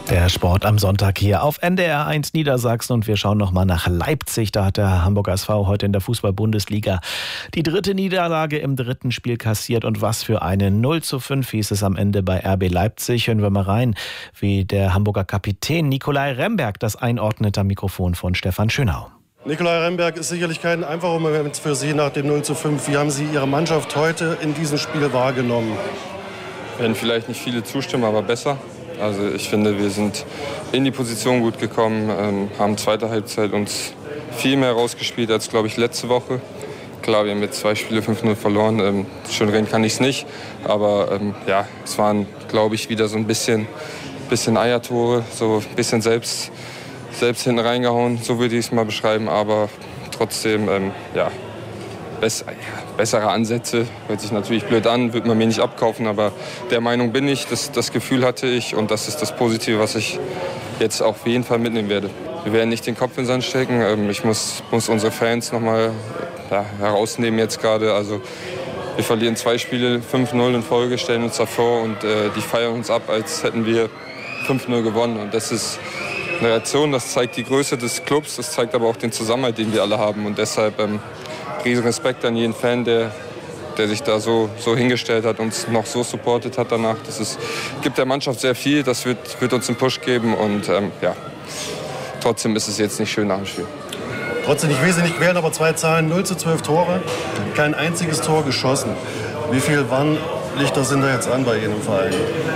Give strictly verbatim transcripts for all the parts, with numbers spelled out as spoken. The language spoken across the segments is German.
Der Sport am Sonntag hier auf N D R eins Niedersachsen und wir schauen nochmal nach Leipzig. Da hat der Hamburger S V heute in der Fußball-Bundesliga die dritte Niederlage im dritten Spiel kassiert und was für eine null zu fünf hieß es am Ende bei R B Leipzig. Hören wir mal rein, wie der Hamburger Kapitän Nicolai Remberg das einordnet am Mikrofon von Stefan Schönau. Nicolai Remberg ist sicherlich kein einfacher Moment für Sie nach dem null zu fünf. Wie haben Sie Ihre Mannschaft heute in diesem Spiel wahrgenommen? Werden vielleicht nicht viele zustimmen, aber besser. Also ich finde, wir sind in die Position gut gekommen, ähm, haben zweite Halbzeit uns viel mehr rausgespielt als, glaube ich, letzte Woche. Klar, wir haben jetzt zwei Spiele fünf null verloren. Ähm, schön reden kann ich es nicht. Aber ähm, ja, es waren, glaube ich, wieder so ein bisschen, bisschen Eiertore, so ein bisschen selbst, selbst hinten reingehauen, so würde ich es mal beschreiben. Aber trotzdem, ähm, ja, Bess- ja, bessere Ansätze. Hört sich natürlich blöd an, wird man mir nicht abkaufen, aber der Meinung bin ich, das, das Gefühl hatte ich und das ist das Positive, was ich jetzt auf jeden Fall mitnehmen werde. Wir werden nicht den Kopf in den Sand stecken. Ich muss, muss unsere Fans noch mal ja, herausnehmen jetzt gerade. Also wir verlieren zwei Spiele fünf null in Folge, stellen uns davor und äh, die feiern uns ab, als hätten wir fünf null gewonnen. Und das ist eine Reaktion, das zeigt die Größe des Clubs, das zeigt aber auch den Zusammenhalt, den wir alle haben. Und deshalb ähm, riesen Respekt an jeden Fan, der, der sich da so, so hingestellt hat, uns noch so supportet hat danach. Das ist, gibt der Mannschaft sehr viel, das wird, wird uns einen Push geben und ähm, ja, trotzdem ist es jetzt nicht schön nach dem Spiel. Trotzdem, ich will Sie nicht quälen, aber zwei Zahlen, null zu zwölf Tore, kein einziges Tor geschossen. Wie viel Warnlichter sind da jetzt an bei Ihnen im Verein?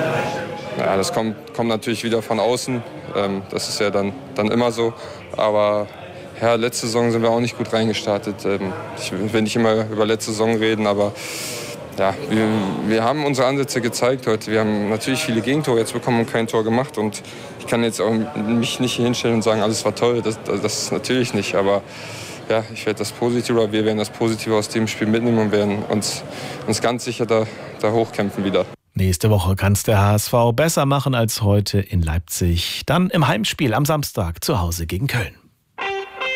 Ja, das kommt, kommt natürlich wieder von außen, ähm, das ist ja dann, dann immer so, aber ja, letzte Saison sind wir auch nicht gut reingestartet. Ich will nicht immer über letzte Saison reden, aber ja, wir, wir haben unsere Ansätze gezeigt heute. Wir haben natürlich viele Gegentore jetzt bekommen und kein Tor gemacht. Und ich kann jetzt auch mich nicht hier hinstellen und sagen, alles war toll. Das, das ist natürlich nicht. Aber ja, ich werde das Positive, oder wir werden das Positive aus dem Spiel mitnehmen und werden uns, uns ganz sicher da, da hochkämpfen wieder. Nächste Woche kann es der H S V besser machen als heute in Leipzig. Dann im Heimspiel am Samstag zu Hause gegen Köln.